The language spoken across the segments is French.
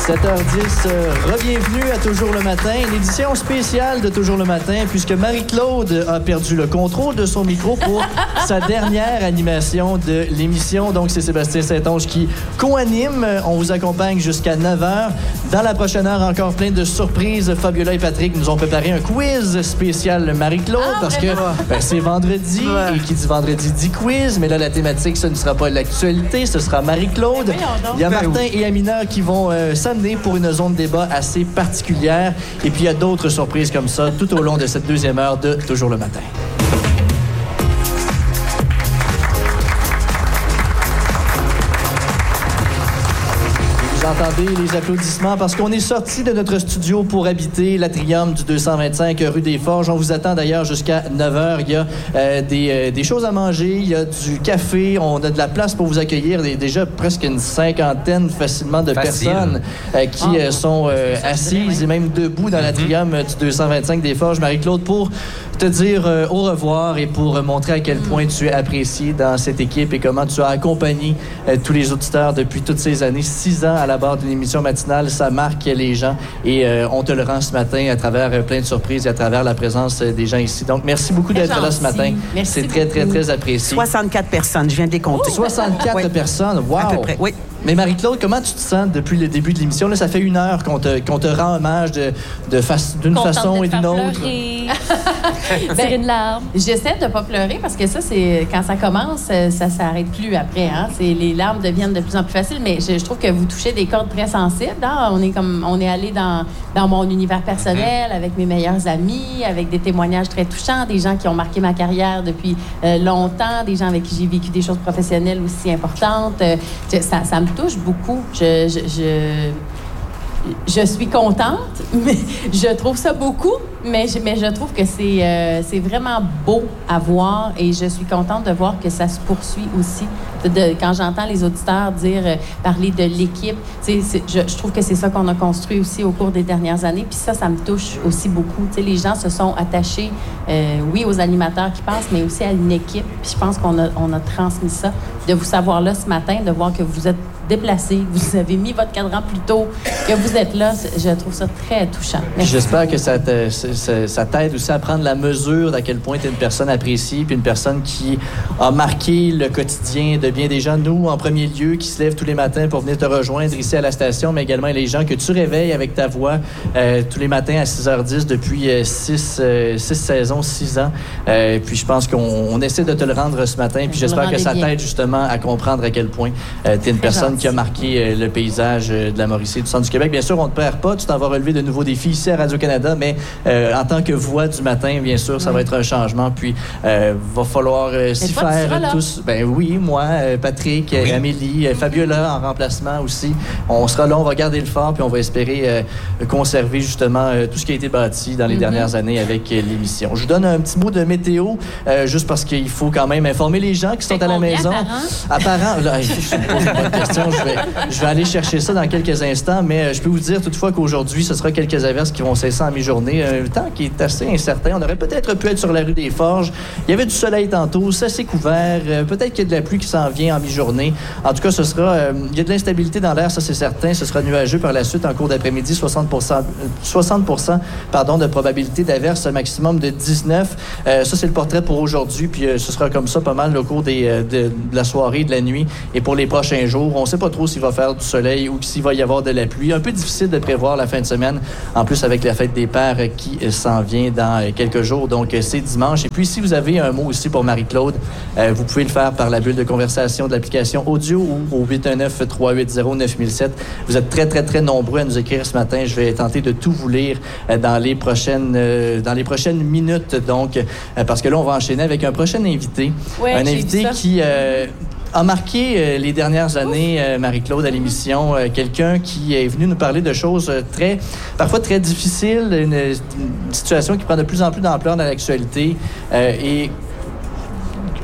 7h10, re-bienvenue à Toujours le matin, une édition spéciale de Toujours le matin, puisque Marie-Claude a perdu le contrôle de son micro pour sa dernière animation de l'émission. Donc, c'est Sébastien Saint-Onge qui co-anime. On vous accompagne jusqu'à 9h. Dans la prochaine heure, encore plein de surprises. Fabiola et Patrick nous ont préparé un quiz spécial Marie-Claude, parce que c'est vendredi, et qui dit vendredi dit quiz, mais là, la thématique, ce ne sera pas l'actualité, ce sera Marie-Claude. Il y a Martin et Amina qui vont s'amener pour une zone de débat assez particulière. Et puis, il y a d'autres surprises comme ça tout au long de cette deuxième heure de Toujours le matin. Vous entendez les applaudissements parce qu'on est sorti de notre studio pour habiter l'Atrium du 225 rue des Forges. On vous attend d'ailleurs jusqu'à 9h. Il y a des choses à manger, il y a du café, on a de la place pour vous accueillir. Il y a déjà presque une cinquantaine facilement de personnes qui sont assises et même debout dans l'Atrium du 225 des Forges. Marie-Claude, pour te dire au revoir et pour montrer à quel point tu es appréciée dans cette équipe et comment tu as accompagné tous les auditeurs depuis toutes ces années. 6 ans à la barre d'une émission matinale, ça marque les gens et on te le rend ce matin à travers plein de surprises et à travers la présence des gens ici. Donc, merci beaucoup d'être là ce matin. Merci C'est très, très, très apprécié. 64 personnes, je viens de les compter. 64 personnes, wow! À peu près, oui. Mais Marie-Claude, comment tu te sens depuis le début de l'émission? Là, ça fait 1 heure qu'on te rend hommage d'une façon et d'une autre. C'est une larme. J'essaie de ne pas pleurer parce que ça, c'est quand ça commence, ça ne s'arrête plus après. Hein? Les larmes deviennent de plus en plus faciles, mais je trouve que vous touchez des cordes très sensibles. Hein? On est allé dans mon univers personnel, avec mes meilleurs amis, avec des témoignages très touchants, des gens qui ont marqué ma carrière depuis longtemps, des gens avec qui j'ai vécu des choses professionnelles aussi importantes. Ça me touche beaucoup. Je suis contente, mais je trouve ça beaucoup, mais je trouve que c'est vraiment beau à voir et je suis contente de voir que ça se poursuit aussi. Quand j'entends les auditeurs parler de l'équipe, je trouve que c'est ça qu'on a construit aussi au cours des dernières années, puis ça me touche aussi beaucoup. Les gens se sont attachés, oui, aux animateurs qui passent, mais aussi à une équipe, puis je pense qu'on a transmis ça. De vous savoir là ce matin, de voir que vous êtes déplacé, vous avez mis votre cadran plus tôt, que vous êtes là, je trouve ça très touchant. Merci. J'espère que ça t'aide aussi à prendre la mesure d'à quel point tu es une personne appréciée, puis une personne qui a marqué le quotidien de bien des gens, nous en premier lieu, qui se lèvent tous les matins pour venir te rejoindre ici à la station, mais également les gens que tu réveilles avec ta voix tous les matins à 6h10 depuis 6 saisons, 6 ans. Puis je pense qu'on essaie de te le rendre ce matin, puis j'espère que ça t'aide justement à comprendre à quel point tu es une personne qui a marqué le paysage de la Mauricie et du centre du Québec. Bien sûr, on ne te perd pas. Tu t'en vas relever de nouveaux défis ici à Radio-Canada, mais en tant que voix du matin, bien sûr, ça va être un changement. Puis, va falloir s'y faire tous. Ben oui, moi, Patrick, Amélie, Fabiola en remplacement aussi. On sera là, on va garder le fort, puis on va espérer conserver justement tout ce qui a été bâti dans les dernières années avec l'émission. Je vous donne un petit mot de météo, juste parce qu'il faut quand même informer les gens qui sont à la maison. Apparent, là, je me pose une bonne question. Je vais aller chercher ça dans quelques instants, mais je peux vous dire toutefois qu'aujourd'hui, ce sera quelques averses qui vont cesser en mi-journée. Un temps qui est assez incertain. On aurait peut-être pu être sur la rue des Forges. Il y avait du soleil tantôt, ça s'est couvert. Peut-être qu'il y a de la pluie qui s'en vient en mi-journée. En tout cas, ce sera... il y a de l'instabilité dans l'air, ça c'est certain. Ce sera nuageux par la suite en cours d'après-midi. 60% de probabilité d'averse, un maximum de 19. Ça, c'est le portrait pour aujourd'hui. Puis ce sera comme ça pas mal au cours de la soirée, de la nuit. Et pour les prochains jours, on ne sait pas trop s'il va faire du soleil ou s'il va y avoir de la pluie. Un peu difficile de prévoir la fin de semaine, en plus avec la fête des pères qui s'en vient dans quelques jours. Donc, c'est dimanche. Et puis, si vous avez un mot aussi pour Marie-Claude, vous pouvez le faire par la bulle de conversation de l'application audio ou au 819-380-9007. Vous êtes très, très, très nombreux à nous écrire ce matin. Je vais tenter de tout vous lire dans les prochaines minutes. Donc, parce que là, on va enchaîner avec un prochain invité. Ouais, un invité qui... a marqué les dernières années, Marie-Claude, à l'émission, quelqu'un qui est venu nous parler de choses parfois très difficiles, une situation qui prend de plus en plus d'ampleur dans l'actualité et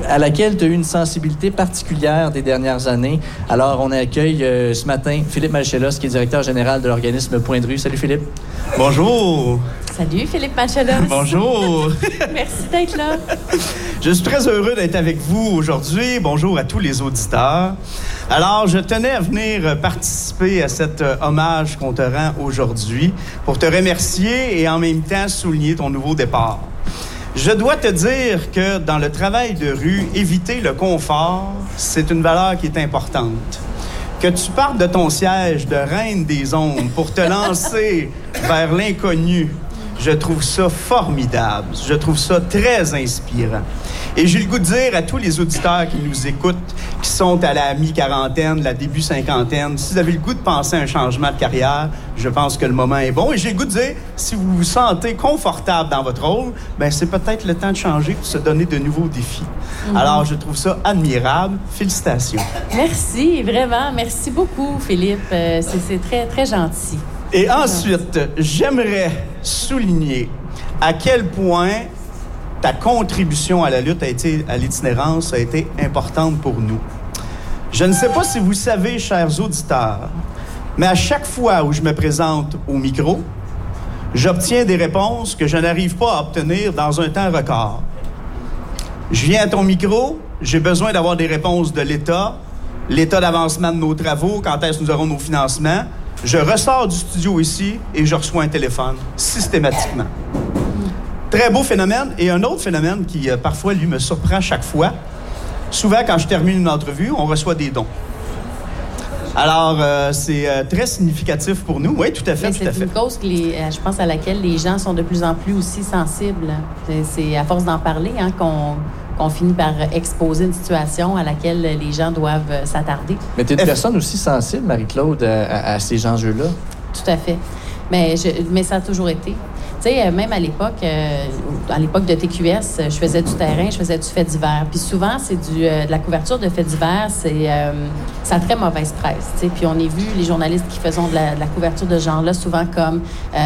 à laquelle tu as eu une sensibilité particulière des dernières années. Alors, on accueille ce matin Philippe Malchelos, qui est directeur général de l'organisme Point de rue. Salut, Philippe. Bonjour. Salut, Philippe Malchelos. Bonjour. Merci d'être là. Je suis très heureux d'être avec vous aujourd'hui. Bonjour à tous les auditeurs. Alors, je tenais à venir participer à cet hommage qu'on te rend aujourd'hui pour te remercier et en même temps souligner ton nouveau départ. Je dois te dire que dans le travail de rue, éviter le confort, c'est une valeur qui est importante. Que tu partes de ton siège de reine des ondes pour te lancer vers l'inconnu, je trouve ça formidable. Je trouve ça très inspirant. Et j'ai le goût de dire à tous les auditeurs qui nous écoutent, qui sont à la mi-quarantaine, la début cinquantaine, si vous avez le goût de penser à un changement de carrière, je pense que le moment est bon. Et j'ai le goût de dire, si vous vous sentez confortable dans votre rôle, bien, c'est peut-être le temps de changer, de se donner de nouveaux défis. Alors, je trouve ça admirable. Félicitations. Merci, vraiment. Merci beaucoup, Philippe. C'est très, très gentil. Et ensuite, j'aimerais souligner à quel point ta contribution à la lutte à l'itinérance a été importante pour nous. Je ne sais pas si vous savez, chers auditeurs, mais à chaque fois où je me présente au micro, j'obtiens des réponses que je n'arrive pas à obtenir dans un temps record. Je viens à ton micro, j'ai besoin d'avoir des réponses de l'État, l'état d'avancement de nos travaux, quand est-ce que nous aurons nos financements. Je ressors du studio ici et je reçois un téléphone, systématiquement. Très beau phénomène. Et un autre phénomène qui, parfois, lui, me surprend chaque fois. Souvent, quand je termine une entrevue, on reçoit des dons. Alors, c'est très significatif pour nous. Oui, tout à fait, tout à fait. C'est une cause que je pense à laquelle les gens sont de plus en plus aussi sensibles. C'est à force d'en parler qu'on finit par exposer une situation à laquelle les gens doivent s'attarder. Mais tu es une personne aussi sensible, Marie-Claude, à ces enjeux-là. Tout à fait. Mais ça a toujours été. Tu sais, même à l'époque de TQS, je faisais du terrain, je faisais du fait divers. Puis souvent, c'est de la couverture de fait divers, ça a très mauvaise presse. Tu sais. Puis on a vu les journalistes qui faisaient de la couverture de ce genre-là, souvent comme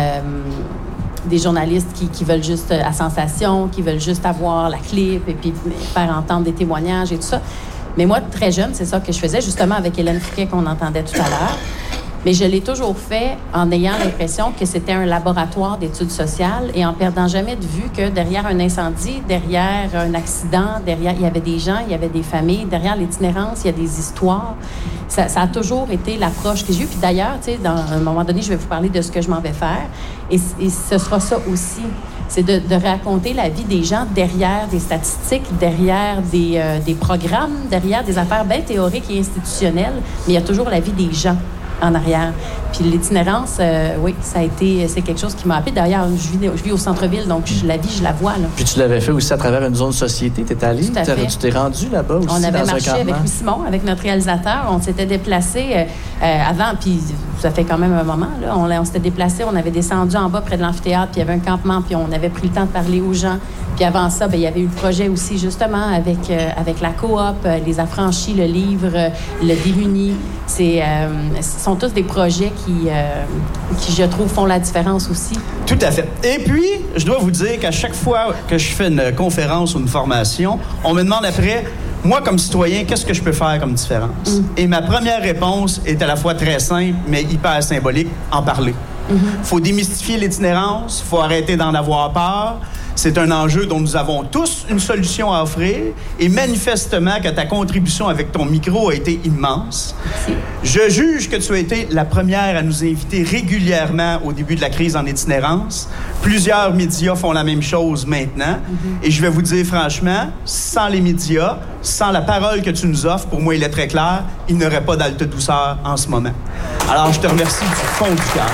des journalistes qui veulent juste la sensation, qui veulent juste avoir la clip et puis faire entendre des témoignages et tout ça. Mais moi, très jeune, c'est ça que je faisais, justement avec Hélène Fouquet qu'on entendait tout à l'heure. Mais je l'ai toujours fait en ayant l'impression que c'était un laboratoire d'études sociales et en perdant jamais de vue que derrière un incendie, derrière un accident, derrière il y avait des gens, il y avait des familles, derrière l'itinérance, il y a des histoires. Ça a toujours été l'approche que j'ai eue. Puis d'ailleurs, tu sais, à un moment donné, je vais vous parler de ce que je m'en vais faire. Et ce sera ça aussi. C'est de raconter la vie des gens derrière des statistiques, derrière des programmes, derrière des affaires bien théoriques et institutionnelles. Mais il y a toujours la vie des gens en arrière. Puis l'itinérance, oui, c'est quelque chose qui m'a appelé. D'ailleurs, je vis au centre-ville, donc je la vois. Là. Puis tu l'avais fait aussi à travers une zone société. Tu étais allé, tu t'es rendu là-bas aussi. On avait marché avec Louis Simon, avec notre réalisateur. On s'était déplacé avant, puis ça fait quand même un moment. Là. On s'était déplacé, on avait descendu en bas près de l'amphithéâtre, puis il y avait un campement, puis on avait pris le temps de parler aux gens. Puis avant ça, il y avait eu le projet aussi, justement, avec la coop, les affranchis, le livre, le démuni. Ce sont tous des projets qui, je trouve, font la différence aussi. Tout à fait. Et puis, je dois vous dire qu'à chaque fois que je fais une conférence ou une formation, on me demande après, moi, comme citoyen, qu'est-ce que je peux faire comme différence? Et ma première réponse est à la fois très simple, mais hyper symbolique, en parler. Faut démystifier l'itinérance, faut arrêter d'en avoir peur. C'est un enjeu dont nous avons tous une solution à offrir et manifestement que ta contribution avec ton micro a été immense. Je juge que tu as été la première à nous inviter régulièrement au début de la crise en itinérance. Plusieurs médias font la même chose maintenant. Et je vais vous dire franchement, sans les médias, sans la parole que tu nous offres, pour moi, il est très clair, il n'y aurait pas d'Alte Douceur en ce moment. Alors, je te remercie du fond du cœur.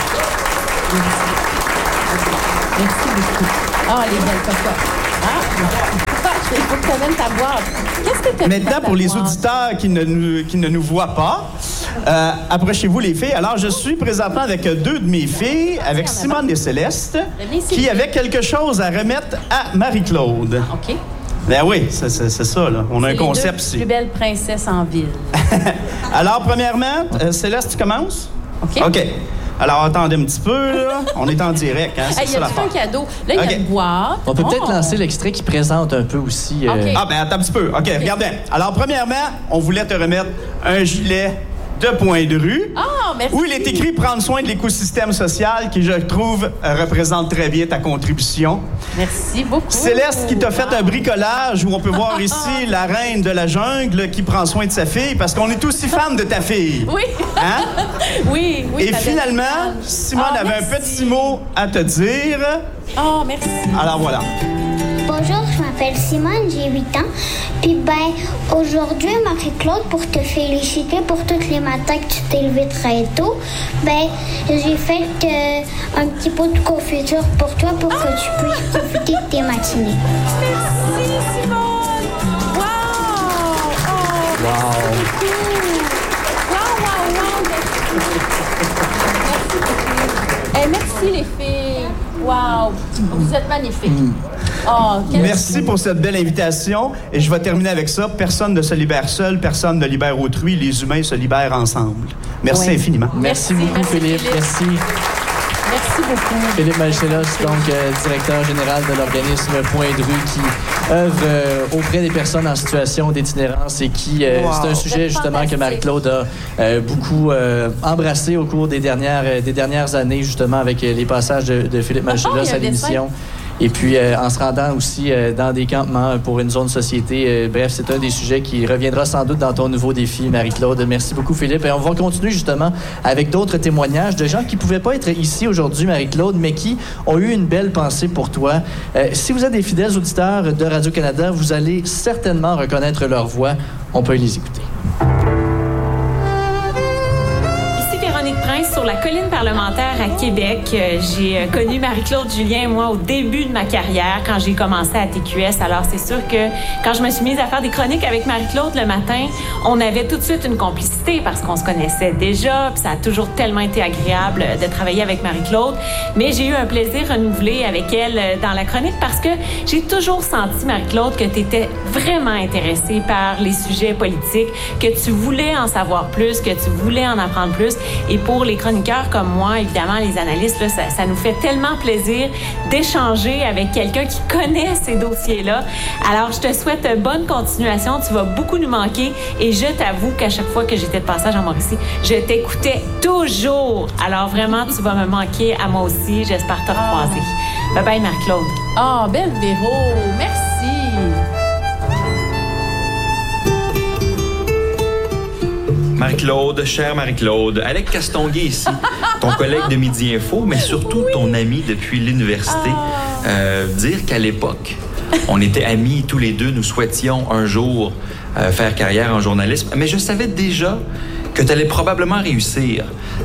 Merci beaucoup. Ah, les belles cocottes. Il faut que tu amènes ta boîte. Qu'est-ce que tu as maintenant, pour les auditeurs qui ne nous voient pas, approchez-vous les filles. Alors, je suis présentement avec deux de mes filles, avec Simone et Céleste, qui avaient quelque chose à remettre à Marie-Claude. OK. Ben oui, c'est ça, là. On a un concept ici. Les deux plus belles princesses en ville. Alors, premièrement, Céleste, tu commences? OK. Alors, attendez un petit peu, là. On est en direct, hein? Il y a tout un cadeau. Là, il y a une boîte. On peut peut-être lancer l'extrait qui présente un peu aussi... Ah, ben attends un petit peu. OK, regardez. Alors, premièrement, on voulait te remettre un gilet de point de rue. Ah, merci. Où il est écrit « Prendre soin de l'écosystème social » qui, je trouve, représente très bien ta contribution. Merci beaucoup. Céleste qui t'a fait un bricolage où on peut voir ici la reine de la jungle qui prend soin de sa fille parce qu'on est aussi fan de ta fille. Oui. Hein? Oui. Et finalement, Simone avait un petit mot à te dire. Oh, merci. Alors voilà. Bonjour, je m'appelle Simone, j'ai 8 ans. Puis aujourd'hui, Marie-Claude, pour te féliciter pour tous les matins que tu t'es levé très tôt, j'ai fait un petit pot de confiture pour toi pour que tu puisses profiter de tes matinées. Merci, Simone! Wow! Merci les filles! Wow! Vous êtes magnifiques! Oh, merci pour cette belle invitation. Et je vais terminer avec ça. Personne ne se libère seul, personne ne libère autrui. Les humains se libèrent ensemble. Merci infiniment. Merci beaucoup, Philippe. Merci. Merci beaucoup. Philippe Malchelos, donc directeur général de l'organisme Point de rue qui œuvre auprès des personnes en situation d'itinérance et qui... c'est un sujet justement que Marie-Claude a beaucoup embrassé au cours des dernières années, justement, avec les passages de Philippe Malchelos à l'émission. Et puis, en se rendant aussi dans des campements pour une zone société. Bref, c'est un des sujets qui reviendra sans doute dans ton nouveau défi, Marie-Claude. Merci beaucoup, Philippe. Et on va continuer justement avec d'autres témoignages de gens qui ne pouvaient pas être ici aujourd'hui, Marie-Claude, mais qui ont eu une belle pensée pour toi. Si vous êtes des fidèles auditeurs de Radio-Canada, vous allez certainement reconnaître leur voix. On peut les écouter. Sur la colline parlementaire à Québec. J'ai connu Marie-Claude Julien, moi, au début de ma carrière, quand j'ai commencé à TQS. Alors, c'est sûr que quand je me suis mise à faire des chroniques avec Marie-Claude le matin, on avait tout de suite une complicité parce qu'on se connaissait déjà, puis ça a toujours tellement été agréable de travailler avec Marie-Claude. Mais j'ai eu un plaisir renouvelé avec elle dans la chronique parce que j'ai toujours senti, Marie-Claude, que tu étais vraiment intéressée par les sujets politiques, que tu voulais en savoir plus, que tu voulais en apprendre plus. Et pour les chroniqueurs comme moi, évidemment, les analystes, là, ça nous fait tellement plaisir d'échanger avec quelqu'un qui connaît ces dossiers-là. Alors, je te souhaite bonne continuation. Tu vas beaucoup nous manquer. Et je t'avoue qu'à chaque fois que j'étais de passage en Mauricie, je t'écoutais toujours. Alors, vraiment, tu vas me manquer à moi aussi. J'espère te recroiser. Bye-bye, Marie-Claude. Oh, belle Véro. Merci. Marie-Claude, chère Marie-Claude, Alec Castonguay ici, ton collègue de Midi Info, mais surtout ton ami depuis l'université. Dire qu'à l'époque, on était amis tous les deux, nous souhaitions un jour faire carrière en journalisme, mais je savais déjà que tu allais probablement réussir.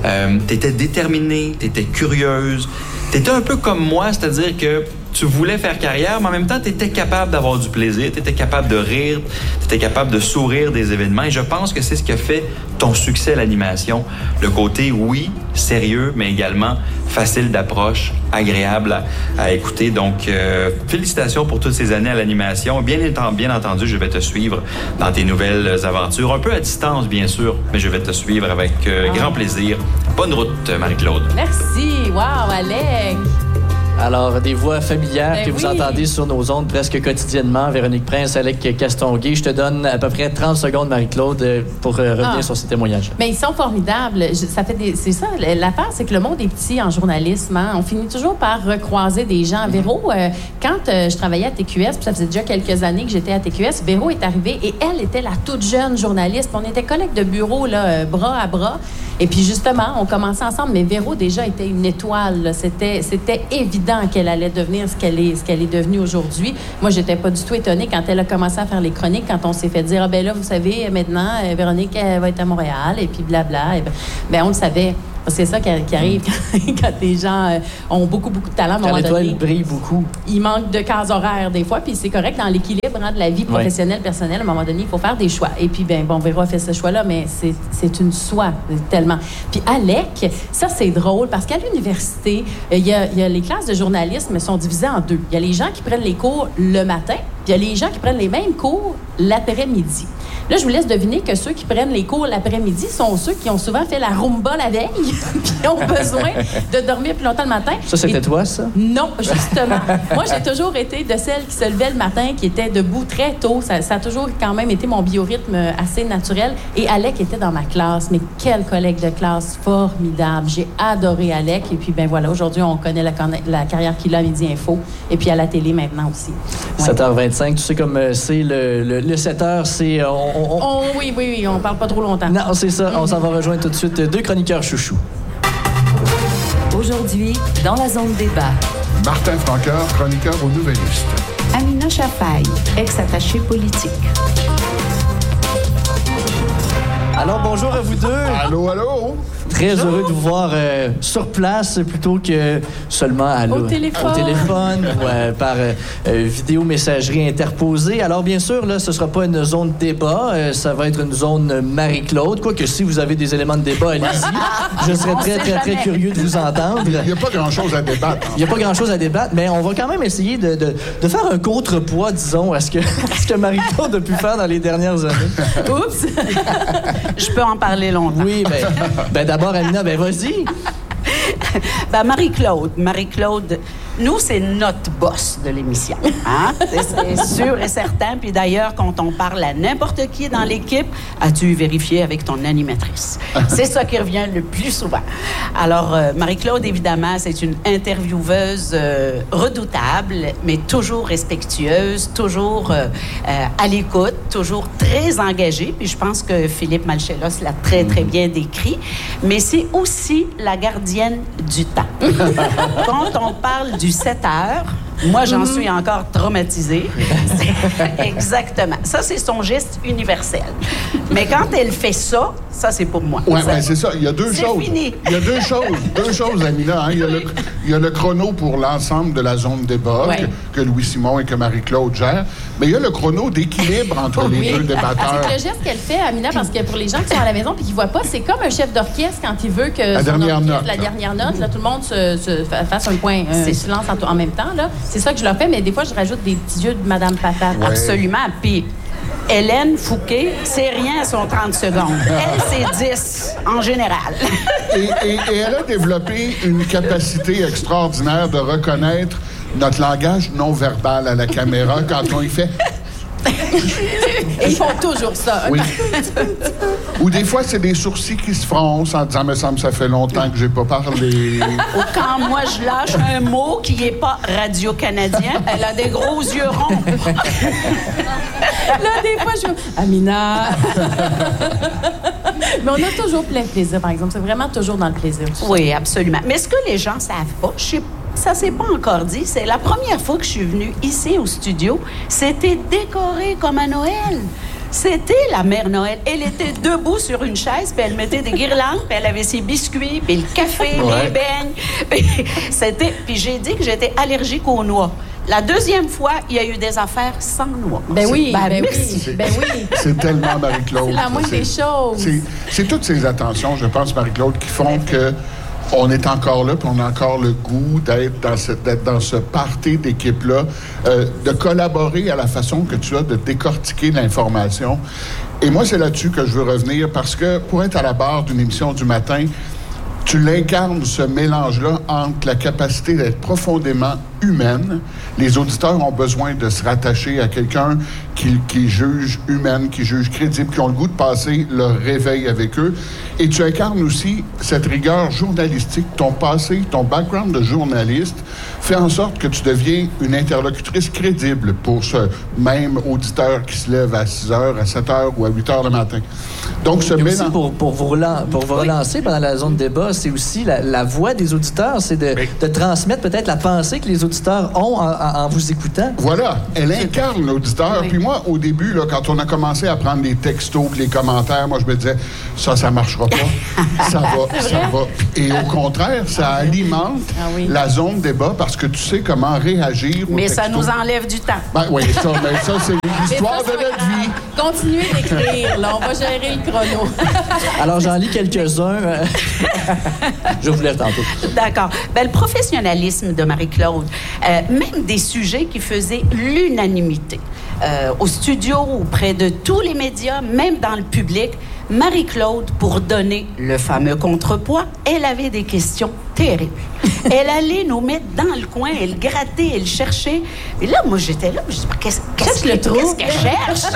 Tu étais déterminée, tu étais curieuse, tu étais un peu comme moi, c'est-à-dire que tu voulais faire carrière, mais en même temps, tu étais capable d'avoir du plaisir, tu étais capable de rire, tu étais capable de sourire des événements. Et je pense que c'est ce qui a fait ton succès à l'animation. Le côté, oui, sérieux, mais également facile d'approche, agréable à écouter. Donc, félicitations pour toutes ces années à l'animation. Bien entendu, je vais te suivre dans tes nouvelles aventures. Un peu à distance, bien sûr, mais je vais te suivre avec grand plaisir. Bonne route, Marie-Claude. Merci. Wow, Alec. Alors, des voix familières que vous entendez sur nos ondes presque quotidiennement. Véronique Prince, Alec Castonguay. Je te donne à peu près 30 secondes, Marie-Claude, pour revenir sur ces témoignages. Mais ils sont formidables. C'est ça, l'affaire, c'est que le monde est petit en journalisme. Hein? On finit toujours par recroiser des gens. Véro, quand je travaillais à TQS, puis ça faisait déjà quelques années que j'étais à TQS, Véro est arrivée et elle était la toute jeune journaliste. On était collègues de bureau, là, bras à bras. Et puis justement, on commençait ensemble, mais Véro déjà était une étoile. Là. C'était évident qu'elle allait devenir ce qu'elle est devenue aujourd'hui. Moi, j'étais pas du tout étonnée quand elle a commencé à faire les chroniques, quand on s'est fait dire, ah ben là, vous savez, maintenant, Véronique, elle va être à Montréal, et puis blabla. Et ben, on le savait. C'est ça qui arrive quand les gens ont beaucoup de talent. Quand l'étoile brille beaucoup. Il manque de cases horaires des fois, puis c'est correct dans l'équilibre de la vie professionnelle, personnelle. À un moment donné, il faut faire des choix. Et puis, Véro a fait ce choix-là, mais c'est une soie, tellement. Puis Alec, ça, c'est drôle, parce qu'à l'université, il y a les classes de journalisme sont divisées en deux. Il y a les gens qui prennent les cours le matin, puis il y a les gens qui prennent les mêmes cours l'après-midi. Là, je vous laisse deviner que ceux qui prennent les cours l'après-midi sont ceux qui ont souvent fait la rumba la veille puis ont besoin de dormir plus longtemps le matin. Ça, c'était toi, ça? Non, justement. Moi, j'ai toujours été de celles qui se levaient le matin, qui étaient debout très tôt. Ça a toujours quand même été mon biorhythme assez naturel. Et Alec était dans ma classe. Mais quel collègue de classe formidable. J'ai adoré Alec. Et puis, ben voilà, aujourd'hui, on connaît la carrière qu'il a à Midi Info. Et puis à la télé maintenant aussi. Ouais. 7h25, tu sais comme c'est le 7h, c'est... Oui, on parle pas trop longtemps. Non, c'est ça. On s'en va rejoindre tout de suite deux chroniqueurs chouchous. Aujourd'hui, dans la zone débat. Martin Franqueur, chroniqueur au Nouvelliste. Amina Chafaï, ex-attachée politique. Alors, bonjour à vous deux. Allô, allô. Très heureux de vous voir sur place plutôt que seulement au téléphone ou par vidéo-messagerie interposée. Alors, bien sûr, là, ce ne sera pas une zone débat. Ça va être une zone Marie-Claude. Quoique, si vous avez des éléments de débat, allez-y. Je serais très curieux de vous entendre. Il n'y a pas grand-chose à débattre. Il n'y a pas grand-chose à débattre, mais on va quand même essayer de faire un contrepoids, disons, à ce que Marie-Claude a pu faire dans les dernières années. Oups! Je peux en parler longtemps. Oui, ben d'abord, Amina, vas-y. Marie-Claude, nous, c'est notre boss de l'émission. Hein? C'est sûr et certain. Puis d'ailleurs, quand on parle à n'importe qui dans l'équipe, as-tu vérifié avec ton animatrice? C'est ça qui revient le plus souvent. Alors, Marie-Claude, évidemment, c'est une intervieweuse redoutable, mais toujours respectueuse, toujours à l'écoute, toujours très engagée. Puis je pense que Philippe Malchelos l'a très bien décrit. Mais c'est aussi la gardienne du temps. Quand on parle du 7 heures, moi, j'en suis encore traumatisée. Exactement. Ça, c'est son geste universel. Mais quand elle fait ça, c'est pour moi. Oui, ben c'est ça. Il y a deux choses. Fini. Il y a deux choses, Amina. Hein? Il y a le chrono pour l'ensemble de la zone débat que Louis-Simon et que Marie-Claude gèrent. Mais il y a le chrono d'équilibre entre les deux débatteurs. C'est le geste qu'elle fait, Amina, parce que pour les gens qui sont à la maison et qui ne voient pas, c'est comme un chef d'orchestre quand il veut que la dernière note, là, tout le monde se fasse un point, un silence en même temps. Là. C'est ça que je leur fais, mais des fois, je rajoute des petits yeux de Madame Patate. Ouais. Absolument. Puis Hélène Fouquet, c'est rien son 30 secondes. Elle, c'est 10 en général. Et elle a développé une capacité extraordinaire de reconnaître notre langage non-verbal à la caméra quand on y fait... Ils font toujours ça. Oui. Ou des fois, c'est des sourcils qui se froncent en disant « me semble ça fait longtemps que j'ai pas parlé ». Ou quand moi, je lâche un mot qui n'est pas radio-canadien, elle a des gros yeux ronds. Là, des fois, Amina! Mais on a toujours plein de plaisir, par exemple. C'est vraiment toujours dans le plaisir. Oui, absolument. Mais ce que les gens savent pas, ça s'est pas encore dit, c'est la première fois que je suis venue ici au studio, c'était décoré comme à Noël. C'était la mère Noël. Elle était debout sur une chaise, puis elle mettait des guirlandes, puis elle avait ses biscuits, puis le café, les beignes. Puis j'ai dit que j'étais allergique aux noix. La deuxième fois, il y a eu des affaires sans noix. Oui. C'est tellement Marie-Claude. C'est la moindre des choses. C'est toutes ces attentions, je pense, Marie-Claude, qui font que on est encore là, puis on a encore le goût d'être dans ce party d'équipe-là, de collaborer à la façon que tu as de décortiquer l'information. Et moi, c'est là-dessus que je veux revenir, parce que pour être à la barre d'une émission du matin, tu l'incarnes, ce mélange-là, entre la capacité d'être profondément humaine. Les auditeurs ont besoin de se rattacher à quelqu'un qui juge humaine, qui juge crédible, qui ont le goût de passer leur réveil avec eux. Et tu incarnes aussi cette rigueur journalistique. Ton passé, ton background de journaliste fait en sorte que tu deviens une interlocutrice crédible pour ce même auditeur qui se lève à 6 heures, à 7 heures ou à 8 heures le matin. Donc, ce mélange... Pour vous relancer pendant la zone débat, c'est aussi la voix des auditeurs, c'est de transmettre peut-être la pensée que les auditeurs ont en vous écoutant. Voilà, elle incarne l'auditeur. Oui. Puis moi, au début, là, quand on a commencé à prendre les textos et les commentaires, moi, je me disais, ça marchera pas. ça va. Et au contraire, ça alimente la zone débat parce que tu sais comment réagir aux Mais textos. Ça nous enlève du temps. Ben oui, ça c'est l'histoire de notre vie. Continuez d'écrire, là. On va gérer le chrono. Alors, j'en lis quelques-uns. Je vous lève tantôt. D'accord. Ben, le professionnalisme de Marie-Claude, même des sujets qui faisaient l'unanimité au studio, auprès de tous les médias, même dans le public, Marie-Claude, pour donner le fameux contrepoids, elle avait des questions terribles. Elle allait nous mettre dans le coin, elle grattait, elle cherchait. Et là, moi, j'étais là, je dis, qu'est-ce qu'elle cherche?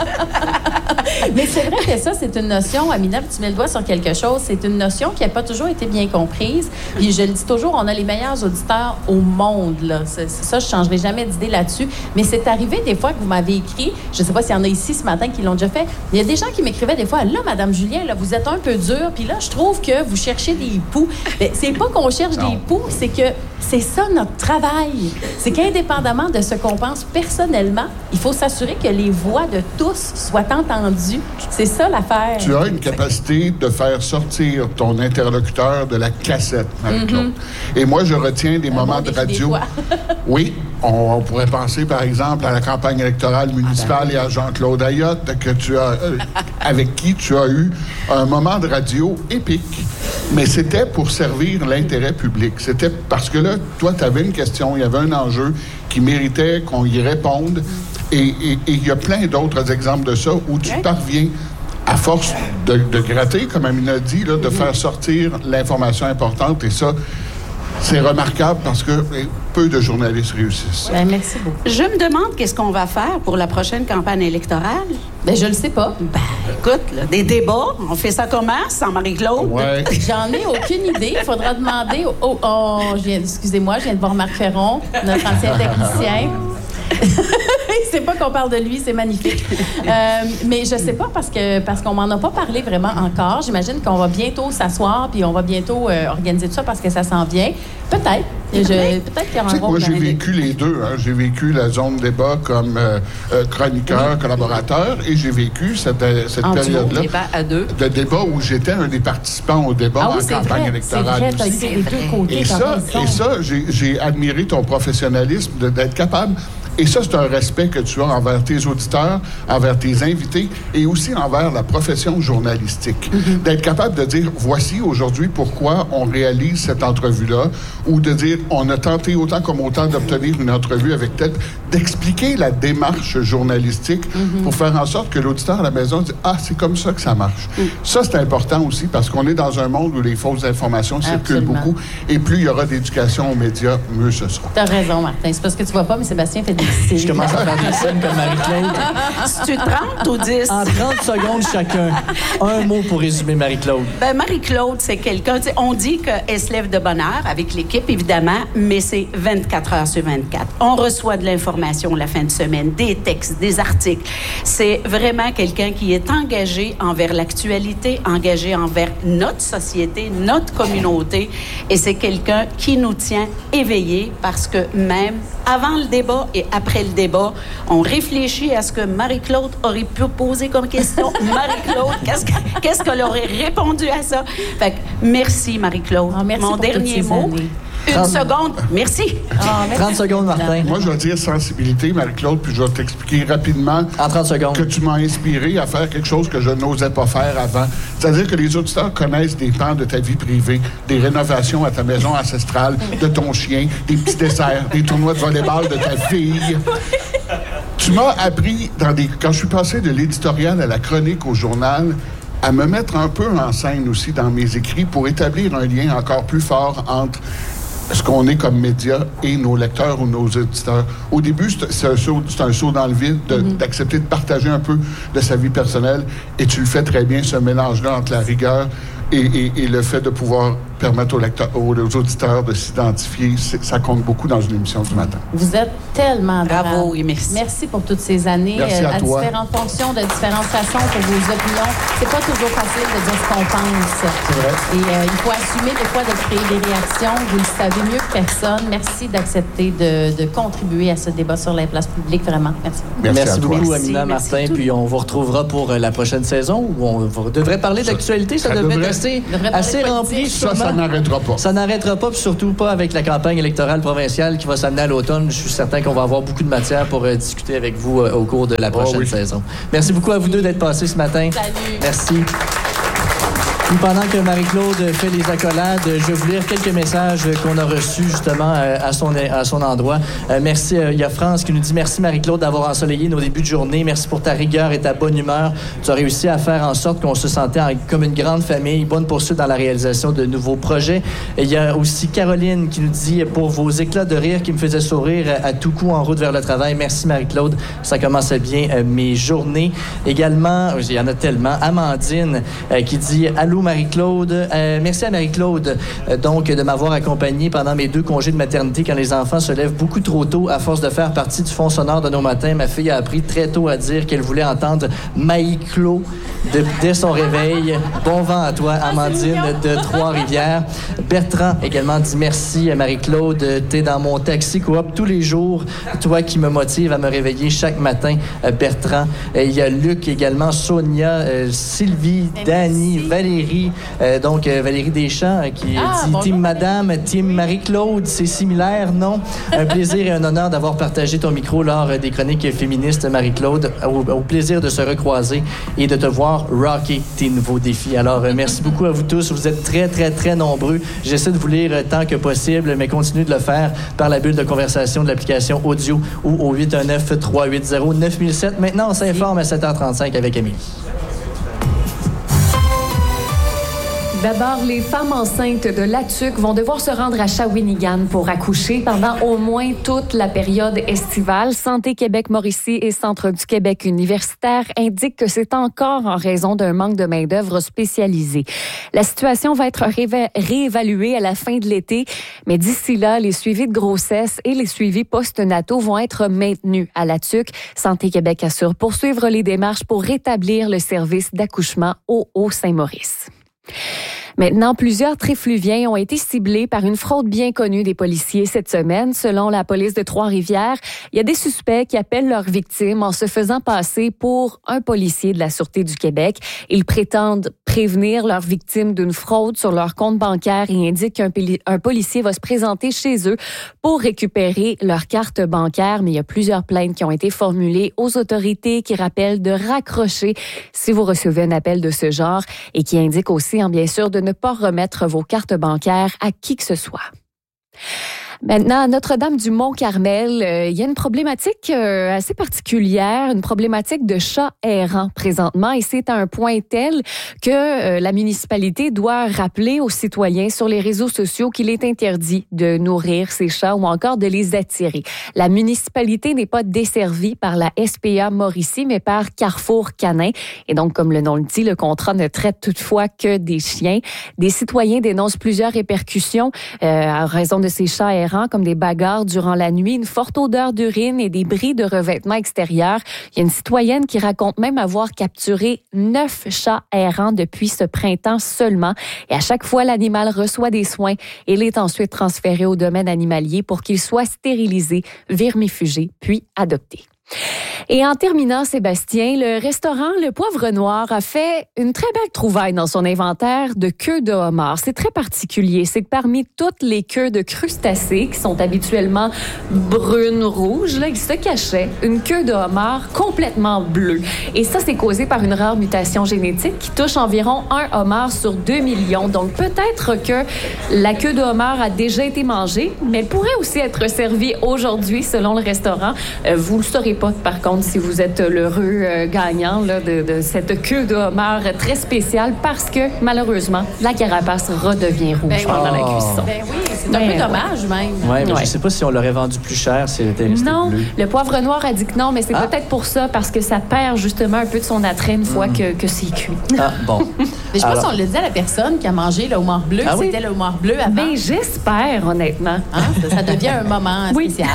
Mais c'est vrai que ça, c'est une notion, Amina, tu mets le doigt sur quelque chose, c'est une notion qui n'a pas toujours été bien comprise. Puis je le dis toujours, on a les meilleurs auditeurs au monde, là. Ça, je ne changerai jamais d'idée là-dessus. Mais c'est arrivé des fois que vous m'avez écrit, je ne sais pas s'il y en a ici ce matin qui l'ont déjà fait, il y a des gens qui m'écrivaient des fois, là, Madame Julien, là, vous êtes un peu dur, puis là, je trouve que vous cherchez des poux. Mais c'est pas qu'on cherche des poux, c'est que c'est ça notre travail. C'est qu'indépendamment de ce qu'on pense personnellement, il faut s'assurer que les voix de tous soient entendues. C'est ça l'affaire. Tu as une capacité de faire sortir ton interlocuteur de la cassette, Marie-Claude. Et moi, je retiens des moments de radio. Oui, on pourrait penser, par exemple, à la campagne électorale municipale et à Jean-Claude Ayotte, avec qui tu as eu un moment de radio épique. Mais c'était pour servir l'intérêt public. C'était parce que là, toi, tu avais une question, il y avait un enjeu qui méritait qu'on y réponde. Et il y a plein d'autres exemples de ça où tu parviens, à force de gratter, comme Amina dit, là, de faire sortir l'information importante. Et ça, c'est remarquable parce que peu de journalistes réussissent. Bien, merci beaucoup. Je me demande qu'est-ce qu'on va faire pour la prochaine campagne électorale. Bien, je le sais pas. Ben, écoute, là, des débats, on fait ça comment, sans Marie-Claude? Ouais. J'en ai aucune idée. Il faudra demander excusez-moi, je viens de voir Marc Ferron, notre ancien technicien. Il sait pas qu'on parle de lui, c'est magnifique. Mais je sais pas parce qu'on m'en a pas parlé vraiment encore. J'imagine qu'on va bientôt s'asseoir puis on va bientôt organiser tout ça parce que ça s'en vient. Peut-être. Peut-être qu'il y aura un rôle. Moi, j'ai vécu les deux. Hein. J'ai vécu la zone débat comme chroniqueur, collaborateur, et j'ai vécu cette période-là. Débat à deux. De débat où j'étais un des participants au débat en campagne électorale. C'est vrai, des deux côtés. Et ça, j'ai admiré ton professionnalisme d'être capable. Et ça, c'est un respect que tu as envers tes auditeurs, envers tes invités et aussi envers la profession journalistique. D'être capable de dire, voici aujourd'hui pourquoi on réalise cette entrevue-là, ou de dire, on a tenté autant comme autant d'obtenir une entrevue avec tel, d'expliquer la démarche journalistique pour faire en sorte que l'auditeur à la maison dit, ah, c'est comme ça que ça marche. Ça, c'est important aussi parce qu'on est dans un monde où les fausses informations circulent beaucoup et plus il y aura d'éducation aux médias, mieux ce sera. T'as raison, Martin. C'est parce que tu vois pas, mais Sébastien fait des séries. Je commence à faire des scènes comme Marie-Claude. Si tu 30 ou 10? En 30 secondes chacun. Un mot pour résumer Marie-Claude. Ben, Marie-Claude, c'est quelqu'un... On dit qu'elle se lève de bonne heure avec l'équipe, évidemment, mais c'est 24 heures sur 24. On reçoit de l'information la fin de semaine, des textes, des articles. C'est vraiment quelqu'un qui est engagé envers l'actualité, engagé envers notre société, notre communauté. Et c'est quelqu'un qui nous tient éveillés parce que même avant le débat et après le débat, on réfléchit à ce que Marie-Claude aurait pu poser comme question. Marie-Claude, qu'est-ce qu'elle aurait répondu à ça? Fait que merci, Marie-Claude. Merci. Mon dernier mot. Une seconde. Merci. 30 secondes, Martin. Moi, je vais dire sensibilité, Marie-Claude, puis je vais t'expliquer rapidement en 30 secondes que tu m'as inspiré à faire quelque chose que je n'osais pas faire avant. C'est-à-dire que les auditeurs connaissent des pans de ta vie privée, des rénovations à ta maison ancestrale, de ton chien, des petits desserts, des tournois de volleyball de ta fille. Tu m'as appris, quand je suis passé de l'éditorial à la chronique au journal, à me mettre un peu en scène aussi dans mes écrits pour établir un lien encore plus fort entre ce qu'on est comme média et nos lecteurs ou nos auditeurs. Au début, c'est un saut dans le vide d'accepter de partager un peu de sa vie personnelle et tu le fais très bien, ce mélange-là entre la rigueur et le fait de pouvoir permettre aux auditeurs de s'identifier, ça compte beaucoup dans une émission du matin. Vous êtes tellement adorable. Bravo et merci. Merci pour toutes ces années, merci à toi. différentes fonctions, de différentes façons pour vos opinions. C'est pas toujours facile de dire ce qu'on pense. C'est vrai. Et il faut assumer des fois de créer des réactions. Vous le savez mieux que personne. Merci d'accepter de contribuer à ce débat sur les places publiques. Vraiment, merci. Merci beaucoup, Amina, Martin. Puis on vous retrouvera pour la prochaine saison où on devrait parler d'actualité. Ça devrait être assez rempli. Ça n'arrêtera pas. Ça n'arrêtera pas, puis surtout pas avec la campagne électorale provinciale qui va s'amener à l'automne. Je suis certain qu'on va avoir beaucoup de matière pour discuter avec vous au cours de la prochaine saison. Merci beaucoup à vous deux d'être passés ce matin. Salut. Merci. Puis pendant que Marie-Claude fait les accolades, je vais vous lire quelques messages qu'on a reçus justement à son endroit. Merci, il y a France qui nous dit « Merci Marie-Claude d'avoir ensoleillé nos débuts de journée. Merci pour ta rigueur et ta bonne humeur. Tu as réussi à faire en sorte qu'on se sentait comme une grande famille. Bonne poursuite dans la réalisation de nouveaux projets. » Il y a aussi Caroline qui nous dit « Pour vos éclats de rire qui me faisaient sourire à tout coup en route vers le travail. Merci Marie-Claude. Ça commence bien mes journées. » Également, il y en a tellement. Amandine qui dit « Allô Marie-Claude. Merci à Marie-Claude donc de m'avoir accompagné pendant mes 2 congés de maternité quand les enfants se lèvent beaucoup trop tôt. À force de faire partie du fond sonore de nos matins, ma fille a appris très tôt à dire qu'elle voulait entendre Maïclo dès son réveil. Bon vent à toi, Amandine de Trois-Rivières. Bertrand également dit merci à Marie-Claude. T'es dans mon taxi coop tous les jours. Toi qui me motive à me réveiller chaque matin, Bertrand. Il y a Luc également, Sonia, Sylvie, Dani, Valérie. Valérie Deschamps qui dit « Team Madame, Team Marie-Claude, c'est similaire, non? » Un plaisir et un honneur d'avoir partagé ton micro lors des chroniques féministes, Marie-Claude. Au plaisir de se recroiser et de te voir rocker tes nouveaux défis. Alors, merci beaucoup à vous tous. Vous êtes très, très, très nombreux. J'essaie de vous lire tant que possible, mais continuez de le faire par la bulle de conversation de l'application audio ou au 819-380-9007. Maintenant, on s'informe à 7h35 avec Émilie. D'abord, les femmes enceintes de Latuc vont devoir se rendre à Shawinigan pour accoucher pendant au moins toute la période estivale. Santé Québec-Mauricie et Centre du Québec universitaire indiquent que c'est encore en raison d'un manque de main-d'œuvre spécialisée. La situation va être réévaluée à la fin de l'été, mais d'ici là, les suivis de grossesse et les suivis post-nataux vont être maintenus à Latuc. Santé Québec assure poursuivre les démarches pour rétablir le service d'accouchement au Haut-Saint-Maurice. Maintenant, plusieurs trifluviens ont été ciblés par une fraude bien connue des policiers cette semaine. Selon la police de Trois-Rivières, il y a des suspects qui appellent leurs victimes en se faisant passer pour un policier de la Sûreté du Québec. Ils prétendent prévenir leurs victimes d'une fraude sur leur compte bancaire et indiquent qu'un policier va se présenter chez eux pour récupérer leur carte bancaire. Mais il y a plusieurs plaintes qui ont été formulées aux autorités qui rappellent de raccrocher si vous recevez un appel de ce genre et qui indiquent aussi, bien sûr, de ne pas remettre vos cartes bancaires à qui que ce soit. Maintenant, à Notre-Dame-du-Mont-Carmel, il y a une problématique assez particulière, une problématique de chats errants présentement, et c'est à un point tel que la municipalité doit rappeler aux citoyens sur les réseaux sociaux qu'il est interdit de nourrir ces chats ou encore de les attirer. La municipalité n'est pas desservie par la SPA Mauricie, mais par Carrefour Canin. Et donc, comme le nom le dit, le contrat ne traite toutefois que des chiens. Des citoyens dénoncent plusieurs répercussions à raison de ces chats errants, comme des bagarres durant la nuit, une forte odeur d'urine et des bris de revêtements extérieurs. Il y a une citoyenne qui raconte même avoir capturé 9 chats errants depuis ce printemps seulement. Et à chaque fois, l'animal reçoit des soins et il est ensuite transféré au domaine animalier pour qu'il soit stérilisé, vermifugé, puis adopté. Et en terminant, Sébastien, le restaurant Le Poivre Noir a fait une très belle trouvaille dans son inventaire de queues de homard. C'est très particulier. C'est que parmi toutes les queues de crustacés qui sont habituellement brunes, rouges, là, il se cachait une queue de homard complètement bleue. Et ça, c'est causé par une rare mutation génétique qui touche environ 1 homard sur 2 millions. Donc, peut-être que la queue de homard a déjà été mangée, mais elle pourrait aussi être servie aujourd'hui, selon le restaurant. Vous le saurez pas, par contre, si vous êtes l'heureux gagnant là, de cette queue de homard très spéciale, parce que, malheureusement, la carapace redevient rouge pendant la cuisson. Ben oui, c'est un peu dommage, même. Oui, mais je ne sais pas si on l'aurait vendu plus cher si elle était restée Non, bleue. le Poivre Noir a dit que non, mais c'est peut-être pour ça, parce que ça perd justement un peu de son attrait une fois que c'est cuit. Ah, bon. Mais je pense qu'on le dit à la personne qui a mangé le homard bleu, c'était le homard bleu avant. Ben, j'espère, honnêtement. Ça devient un moment spécial.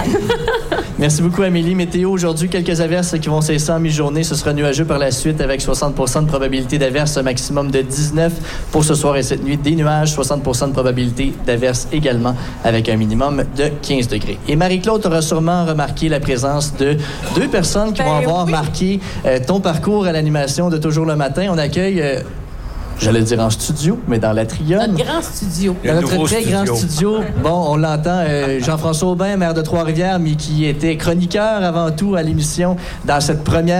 Merci beaucoup, Amélie. Météo, aujourd'hui, quelques averses qui vont cesser en mi-journée. Ce sera nuageux par la suite avec 60% de probabilité d'averse, un maximum de 19 pour ce soir et cette nuit. Des nuages, 60% de probabilité d'averse également avec un minimum de 15 degrés. Et Marie-Claude aura sûrement remarqué la présence de 2 personnes qui vont avoir marqué ton parcours à l'animation de Toujours le matin. On accueille... J'allais dire en studio, mais dans l'Atrium. Notre grand studio. Dans notre très grand studio. Bon, on l'entend, Jean-François Aubin, maire de Trois-Rivières, mais qui était chroniqueur avant tout à l'émission dans cette première